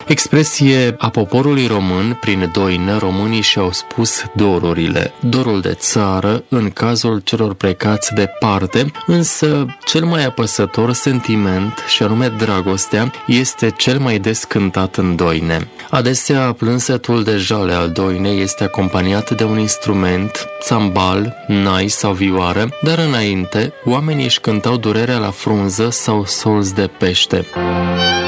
Expresie a poporului român, prin doină, românii și-au spus dorurile. Dorul de țară, în cazul celor plecați departe, însă cel mai apăsător sentiment, și anume dragostea, este cel mai des cântat în doine. Adesea, plânsetul de jale al doinei este acompaniat de un instrument, țambal, nai sau vioară, dar înainte, oamenii își cântau durerea la frunză sau solzi de pește.